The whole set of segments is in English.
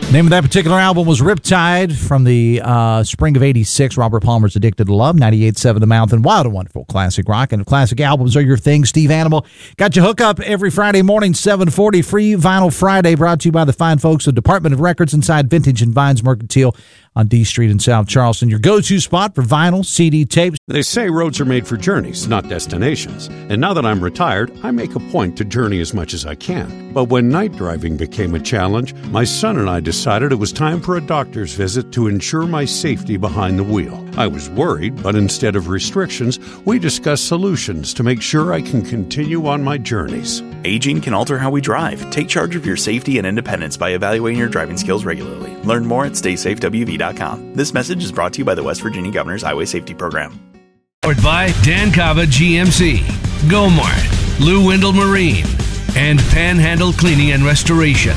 Name of that particular album was Riptide from the spring of '86. Robert Palmer's Addicted to Love, 98.7 The Mountain. Wild and wonderful classic rock. And if classic albums are your thing, Steve Animal got you hook up every Friday morning, 7:40. Free Vinyl Friday, brought to you by the fine folks of Department of Records inside Vintage and Vines Mercantile on D Street in South Charleston. Your go-to spot for vinyl, CD, tapes. They say roads are made for journeys, not destinations. And now that I'm retired, I make a point to journey as much as I can. But when night driving became a challenge, my son and I decided it was time for a doctor's visit to ensure my safety behind the wheel. I was worried, but instead of restrictions, we discussed solutions to make sure I can continue on my journeys. Aging can alter how we drive. Take charge of your safety and independence by evaluating your driving skills regularly. Learn more at StaySafeWV.com. This message is brought to you by the West Virginia Governor's Highway Safety Program. Powered by Dan Cava GMC, Gomart, Lou Wendell Marine, and Panhandle Cleaning and Restoration.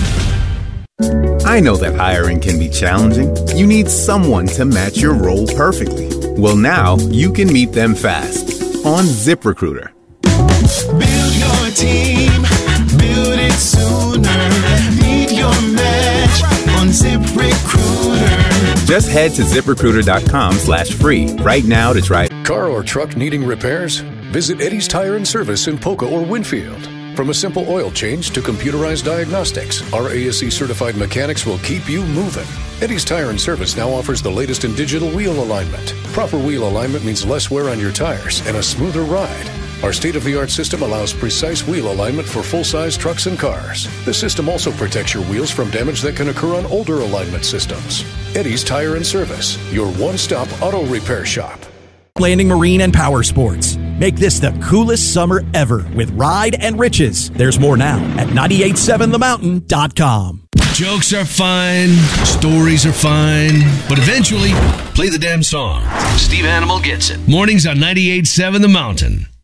I know that hiring can be challenging. You need someone to match your role perfectly. Well, now you can meet them fast on ZipRecruiter. Build your team, build it sooner. Meet your match on ZipRecruiter. Just head to ZipRecruiter.com/free right now to try. Car or truck needing repairs? Visit Eddie's Tire and Service in Polka or Winfield. From a simple oil change to computerized diagnostics, our ASE certified mechanics will keep you moving. Eddie's Tire and Service now offers the latest in digital wheel alignment. Proper wheel alignment means less wear on your tires and a smoother ride. Our state-of-the-art system allows precise wheel alignment for full-size trucks and cars. The system also protects your wheels from damage that can occur on older alignment systems. Eddie's Tire and Service, your one-stop auto repair shop. Landing Marine and Power Sports. Make this the coolest summer ever with Ride and Riches. There's more now at 987themountain.com. Jokes are fine, stories are fine, but eventually, play the damn song. Steve Animal gets it. Mornings on 98.7 The Mountain.